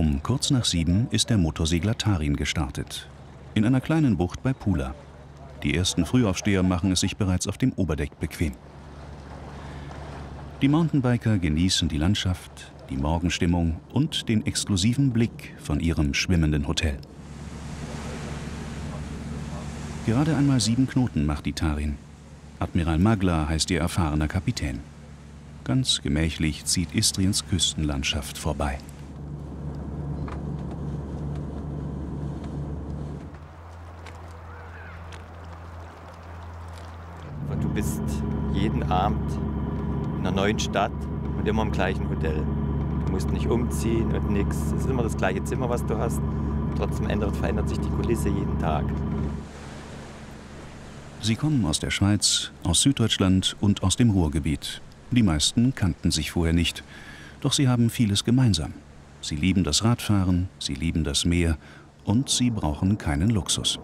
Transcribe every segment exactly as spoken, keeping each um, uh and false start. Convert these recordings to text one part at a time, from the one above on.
Um kurz nach sieben ist der Motorsegler Tarin gestartet. In einer kleinen Bucht bei Pula. Die ersten Frühaufsteher machen es sich bereits auf dem Oberdeck bequem. Die Mountainbiker genießen die Landschaft, die Morgenstimmung und den exklusiven Blick von ihrem schwimmenden Hotel. Gerade einmal sieben Knoten macht die Tarin. Admiral Magla heißt ihr erfahrener Kapitän. Ganz gemächlich zieht Istriens Küstenlandschaft vorbei. Du bist jeden Abend in einer neuen Stadt und immer im gleichen Hotel. Du musst nicht umziehen und nichts. Es ist immer das gleiche Zimmer, was du hast. Trotzdem ändert, verändert sich die Kulisse jeden Tag. Sie kommen aus der Schweiz, aus Süddeutschland und aus dem Ruhrgebiet. Die meisten kannten sich vorher nicht. Doch sie haben vieles gemeinsam. Sie lieben das Radfahren, sie lieben das Meer und sie brauchen keinen Luxus.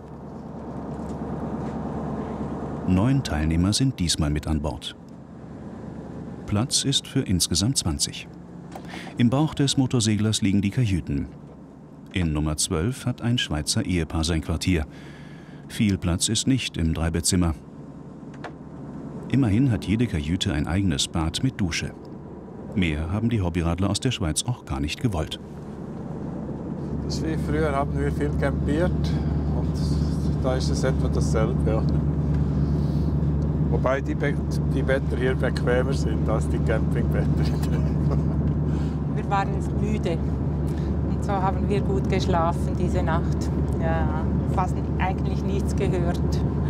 Neun Teilnehmer sind diesmal mit an Bord. Platz ist für insgesamt zwanzig. Im Bauch des Motorseglers liegen die Kajüten. In Nummer zwölf hat ein Schweizer Ehepaar sein Quartier. Viel Platz ist nicht im Dreibettzimmer. Immerhin hat jede Kajüte ein eigenes Bad mit Dusche. Mehr haben die Hobbyradler aus der Schweiz auch gar nicht gewollt. Das ist wie früher, haben wir viel campiert und da ist es etwa dasselbe. Ja. Wobei die, Be die Betten hier bequemer sind als die Campingbetten. Wir waren müde und so haben wir gut geschlafen diese Nacht. Ja, fast eigentlich nichts gehört.